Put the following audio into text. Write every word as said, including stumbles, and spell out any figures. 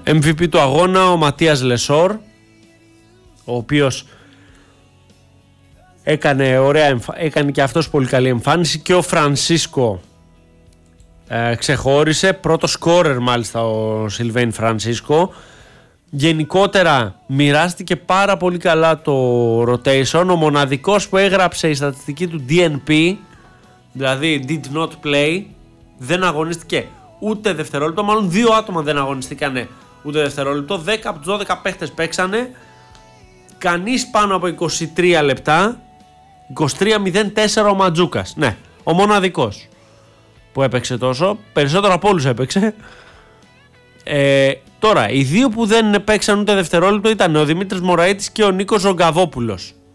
εμ βι πι του αγώνα ο Ματίας Λεσόρ, ο οποίος έκανε, ωραία, έκανε και αυτός πολύ καλή εμφάνιση, και ο Φρανσίσκο ε, ξεχώρισε, πρώτο σκόρερ μάλιστα ο Σιλβέιν Φρανσίσκο. Γενικότερα μοιράστηκε πάρα πολύ καλά το rotation. Ο μοναδικός που έγραψε η στατιστική του ντι εν πι, δηλαδή did not play, δεν αγωνίστηκε ούτε δευτερόλεπτο, μάλλον δύο άτομα δεν αγωνιστήκανε ούτε δευτερόλεπτο. δέκα από τους δώδεκα παίχτες παίξανε, κανείς πάνω από είκοσι τρία λεπτά. είκοσι τρία μηδέν τέσσερα ο Ματζούκας, ναι, ο μοναδικός που έπαιξε τόσο, περισσότερο από όλους έπαιξε. Ε, τώρα, οι δύο που δεν παίξαν ούτε δευτερόλεπτο ήταν ο Δημήτρης Μωραΐτης και ο Νίκος Ζωγκαβόπουλος.